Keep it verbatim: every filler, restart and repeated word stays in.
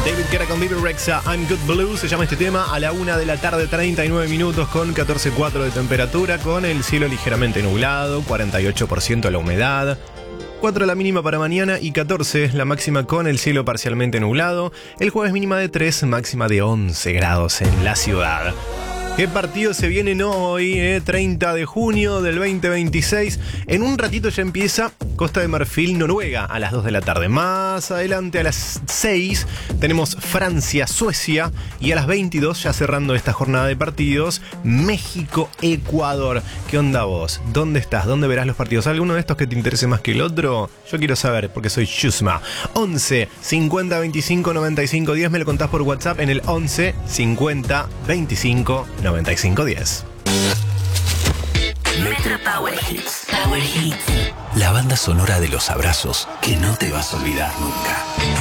David Guetta con Baby Rexha, I'm Good Blue, se llama este tema. A la una de la tarde, treinta y nueve minutos, con catorce coma cuatro de temperatura, con el cielo ligeramente nublado, cuarenta y ocho por ciento la humedad. cuatro la mínima para mañana y catorce la máxima, con el cielo parcialmente nublado. El jueves mínima de tres, máxima de once grados en la ciudad. ¿Qué partidos se vienen hoy? Eh? treinta de junio del veinte veintiséis. En un ratito ya empieza Costa de Marfil, Noruega, a las dos de la tarde. Más adelante, a las seis, tenemos Francia, Suecia. Y a las veintidós, ya cerrando esta jornada de partidos, México, Ecuador. ¿Qué onda vos? ¿Dónde estás? ¿Dónde verás los partidos? ¿Alguno de estos que te interese más que el otro? Yo quiero saber, porque soy Chusma. once cincuenta veinticinco noventa y cinco diez. Me lo contás por WhatsApp en el once cincuenta veinticinco noventa y cinco diez. Metro Power Hits. Power Hits. La banda sonora de los abrazos que no te vas a olvidar nunca.